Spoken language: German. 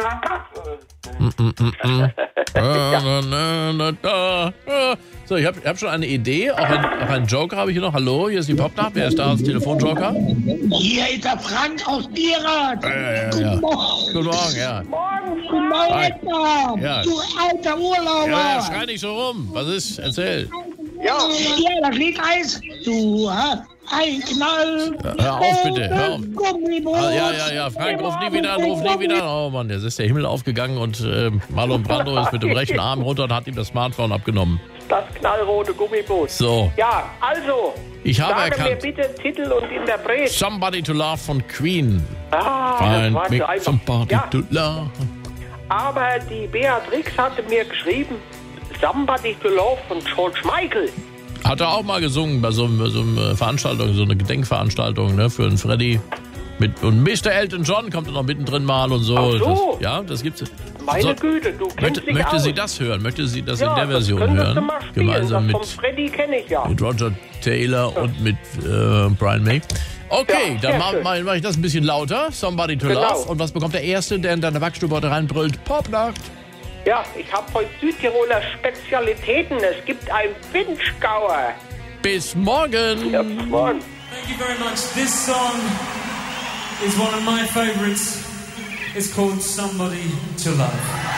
So, ich hab schon eine Idee. Auch einen Joker habe ich hier noch. Hallo, hier ist die Popnacht. Wer ist da als Telefonjoker? Hier ist der Frank aus Bierat. Ja. Guten Morgen. Guten Morgen, ja. Guten Morgen, Edgar. Ja. Du alter Urlauber. Ja, schrei nicht so rum. Was ist? Erzähl. Ja, das Lied heißt, du hast einen Knall. Hör auf, bitte. Hör auf. Gummiboot. Ja. Frank, ruf nie wieder an. Oh Mann, jetzt ist der Himmel aufgegangen und Marlon Brando ist mit dem rechten Arm runter und hat ihm das Smartphone abgenommen. Das knallrote Gummiboot. So. Ja, also. Ich habe sage erkannt. mir bitte Titel und Interpret. Somebody to Love von Queen. Das war Find me einfach. somebody Ja, to love. aber die Beatrix hatte mir geschrieben, Somebody to Love von George Michael. Hat er auch mal gesungen bei so einer Veranstaltung, so eine Gedenkveranstaltung, ne, für einen Freddy. Und Mr. Elton John kommt dann noch mittendrin mal und so. Ach so. Das gibt's. Meine Güte, du kennst dich Möchte aus. sie das hören? Möchte sie das Ja, in der Version das könntest hören? du mal spielen. Gemeinsam das mit von Freddy kenne ich ja. Roger Taylor und mit Brian May. Okay, Ja, dann mach ich das ein bisschen lauter. Somebody to Genau. Love. Und was bekommt der Erste, der in deine Backstube heute reinbrüllt? Popnacht. Ja, ich habe heute Südtiroler Spezialitäten. Es gibt ein Winschgauer. Bis morgen. Ja, bis morgen. Thank you very much. This song is one of my favorites. It's called Somebody to Love.